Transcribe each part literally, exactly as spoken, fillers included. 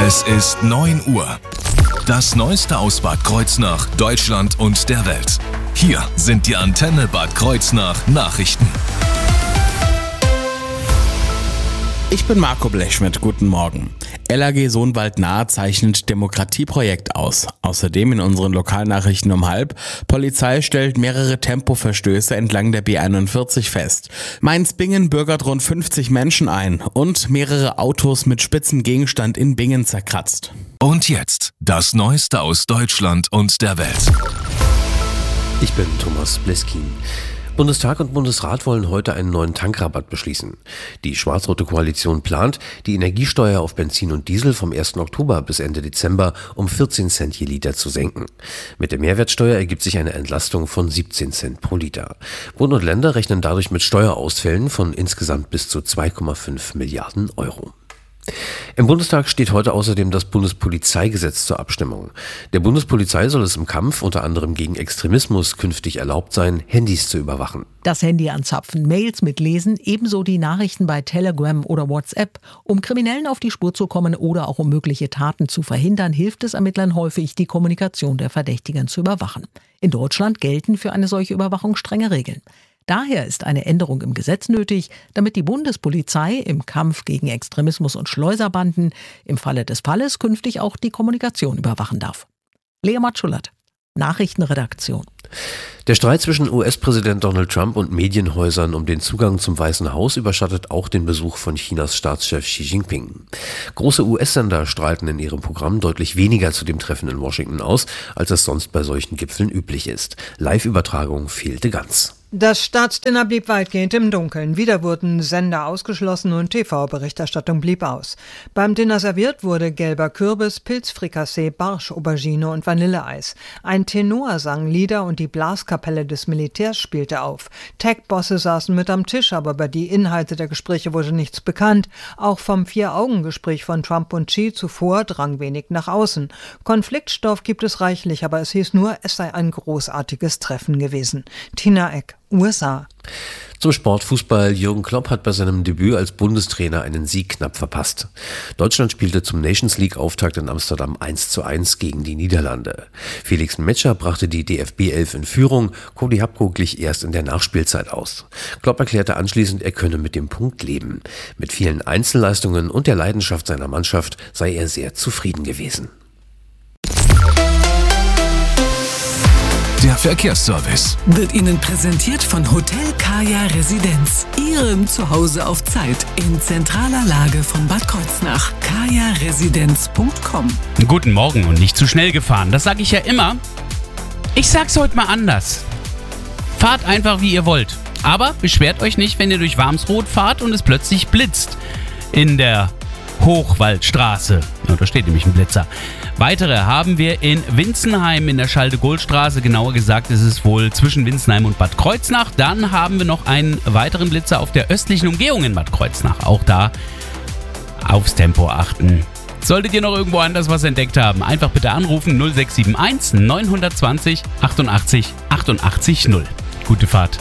Es ist neun Uhr. Das Neueste aus Bad Kreuznach, Deutschland und der Welt. Hier sind die Antenne Bad Kreuznach Nachrichten. Ich bin Marco Blechschmidt, guten Morgen. L A G Sohnwald Nahe zeichnet Demokratieprojekt aus. Außerdem in unseren Lokalnachrichten um halb, Polizei stellt mehrere Tempoverstöße entlang der B einundvierzig fest. Mainz-Bingen bürgert rund fünfzig Menschen ein und mehrere Autos mit spitzem Gegenstand in Bingen zerkratzt. Und jetzt das Neueste aus Deutschland und der Welt. Ich bin Thomas Bleskin. Bundestag und Bundesrat wollen heute einen neuen Tankrabatt beschließen. Die schwarz-rote Koalition plant, die Energiesteuer auf Benzin und Diesel vom ersten Oktober bis Ende Dezember um vierzehn Cent je Liter zu senken. Mit der Mehrwertsteuer ergibt sich eine Entlastung von siebzehn Cent pro Liter. Bund und Länder rechnen dadurch mit Steuerausfällen von insgesamt bis zu zwei Komma fünf Milliarden Euro. Im Bundestag steht heute außerdem das Bundespolizeigesetz zur Abstimmung. Der Bundespolizei soll es im Kampf unter anderem gegen Extremismus künftig erlaubt sein, Handys zu überwachen. Das Handy anzapfen, Mails mitlesen, ebenso die Nachrichten bei Telegram oder WhatsApp. Um Kriminellen auf die Spur zu kommen oder auch um mögliche Taten zu verhindern, hilft es Ermittlern häufig, die Kommunikation der Verdächtigen zu überwachen. In Deutschland gelten für eine solche Überwachung strenge Regeln. Daher ist eine Änderung im Gesetz nötig, damit die Bundespolizei im Kampf gegen Extremismus und Schleuserbanden im Falle des Falles künftig auch die Kommunikation überwachen darf. Lea Matschulat, Nachrichtenredaktion. Der Streit zwischen U S-Präsident Donald Trump und Medienhäusern um den Zugang zum Weißen Haus überschattet auch den Besuch von Chinas Staatschef Xi Jinping. Große U S-Sender strahlten in ihrem Programm deutlich weniger zu dem Treffen in Washington aus, als es sonst bei solchen Gipfeln üblich ist. Live-Übertragung fehlte ganz. Das Staatsdinner blieb weitgehend im Dunkeln. Wieder wurden Sender ausgeschlossen und T V-Berichterstattung blieb aus. Beim Dinner serviert wurde gelber Kürbis, Pilzfrikassee, Barsch, Aubergine und Vanilleeis. Ein Tenor sang Lieder und die Blaskapelle des Militärs spielte auf. Tech-Bosse saßen mit am Tisch, aber über die Inhalte der Gespräche wurde nichts bekannt. Auch vom Vier-Augen-Gespräch von Trump und Xi zuvor drang wenig nach außen. Konfliktstoff gibt es reichlich, aber es hieß nur, es sei ein großartiges Treffen gewesen. Tina Eck, U S A. Zum Sportfußball. Jürgen Klopp hat bei seinem Debüt als Bundestrainer einen Sieg knapp verpasst. Deutschland spielte zum Nations League-Auftakt in Amsterdam eins zu eins gegen die Niederlande. Felix Metscher brachte die D F B elf in Führung, Cody Hapko glich erst in der Nachspielzeit aus. Klopp erklärte anschließend, er könne mit dem Punkt leben. Mit vielen Einzelleistungen und der Leidenschaft seiner Mannschaft sei er sehr zufrieden gewesen. Der Verkehrsservice wird Ihnen präsentiert von Hotel Kaya Residenz. Ihrem Zuhause auf Zeit in zentraler Lage von Bad Kreuznach. kaya residenz punkt com. Guten Morgen und nicht zu schnell gefahren. Das sage ich ja immer. Ich sag's heute mal anders. Fahrt einfach wie ihr wollt. Aber beschwert euch nicht, wenn ihr durch Warmsrot fahrt und es plötzlich blitzt. In der Hochwaldstraße. Ja, da steht nämlich ein Blitzer. Weitere haben wir in Winzenheim in der Schalde-Gohl-Straße. Genauer gesagt ist es wohl zwischen Winzenheim und Bad Kreuznach. Dann haben wir noch einen weiteren Blitzer auf der östlichen Umgehung in Bad Kreuznach. Auch da aufs Tempo achten. Solltet ihr noch irgendwo anders was entdeckt haben, einfach bitte anrufen null sechs sieben eins neun zwei null achtundachtzig achtundachtzig null. Gute Fahrt.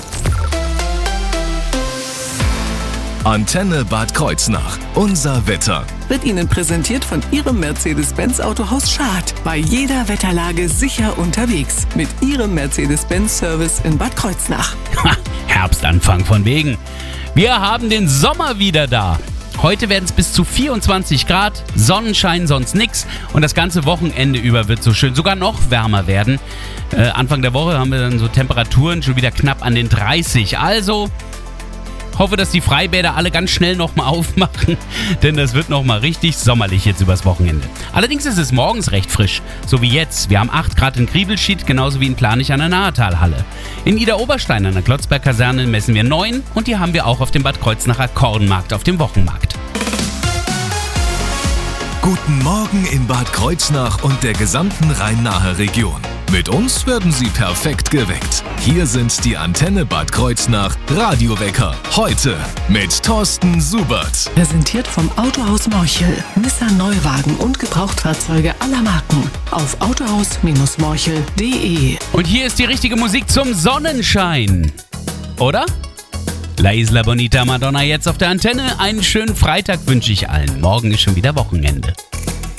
Antenne Bad Kreuznach. Unser Wetter wird Ihnen präsentiert von Ihrem Mercedes-Benz Autohaus Schad. Bei jeder Wetterlage sicher unterwegs. Mit Ihrem Mercedes-Benz-Service in Bad Kreuznach. Ha, Herbstanfang von wegen. Wir haben den Sommer wieder da. Heute werden es bis zu vierundzwanzig Grad, Sonnenschein, sonst nix. Und das ganze Wochenende über wird so schön, sogar noch wärmer werden. Äh, Anfang der Woche haben wir dann so Temperaturen schon wieder knapp an den dreißig. Also hoffe, dass die Freibäder alle ganz schnell nochmal aufmachen, denn das wird nochmal richtig sommerlich jetzt übers Wochenende. Allerdings ist es morgens recht frisch, so wie jetzt. Wir haben acht Grad in Kriebelschied, genauso wie in Planich an der Nahetalhalle. In Idar-Oberstein an der Klotzberg-Kaserne messen wir neun und die haben wir auch auf dem Bad Kreuznacher Kornmarkt auf dem Wochenmarkt. Guten Morgen in Bad Kreuznach und der gesamten Rhein-Nahe Region. Mit uns werden Sie perfekt geweckt. Hier sind die Antenne Bad Kreuznach Radiowecker. Heute mit Thorsten Subert. Präsentiert vom Autohaus Morchel. Nissan Neuwagen und Gebrauchtfahrzeuge aller Marken. Auf autohaus morchel punkt de. Und hier ist die richtige Musik zum Sonnenschein. Oder? La Isla Bonita Madonna jetzt auf der Antenne. Einen schönen Freitag wünsche ich allen. Morgen ist schon wieder Wochenende.